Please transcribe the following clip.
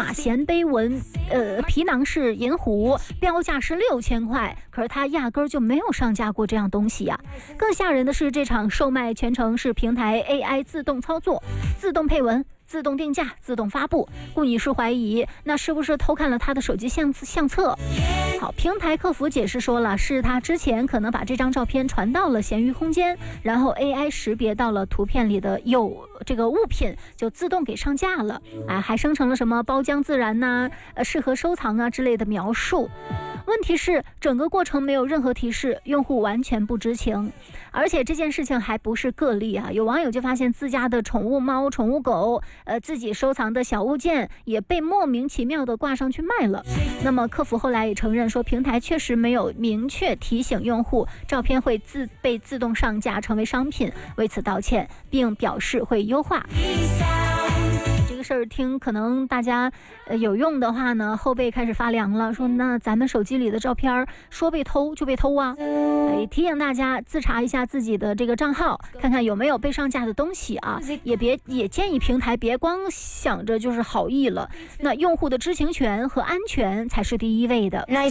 马衔背纹皮囊是银狐，标价是6000块，可是它压根儿就没有上架过这样东西呀。更吓人的是，这场售卖全程是平台 AI 自动操作，自动配文，自动定价，自动发布。顾女士怀疑那是不是偷看了她的手机相册。好，平台客服解释说了，是她之前可能把这张照片传到了闲鱼空间，然后 AI 识别到了图片里的有这个物品，就自动给上架了。还生成了什么包浆自然呐、适合收藏啊之类的描述。问题是整个过程没有任何提示，用户完全不知情。而且这件事情还不是个例啊，有网友就发现自家的宠物猫、宠物狗，自己收藏的小物件也被莫名其妙的挂上去卖了。那么客服后来也承认说，平台确实没有明确提醒用户照片会被自动上架成为商品，为此道歉，并表示会优化。这个事儿听可能大家有用的话呢，后背开始发凉了，说那咱们手机里的照片说被偷就被偷啊。提醒大家自查一下自己的这个账号，看看有没有被上架的东西啊，也建议平台别光想着就是好意了，那用户的知情权和安全才是第一位的。